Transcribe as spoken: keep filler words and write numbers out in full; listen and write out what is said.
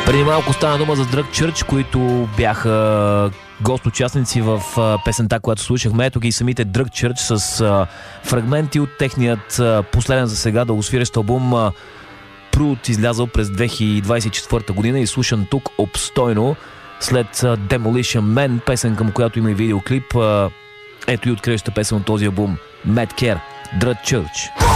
Преди малко стана дума за Drug Church, които бяха гост-участници в песента, която слушахме. Ето ги самите Drug Church с а, фрагменти от техният а, последен за сега дългосвирещ албум а, Prude, излязъл през две хиляди двадесет и четвърта година и слушан тук обстойно след а, Demolition Man, песен към която има и видеоклип. А, ето и откриваща песен от този албум Mad Care, Drug Church.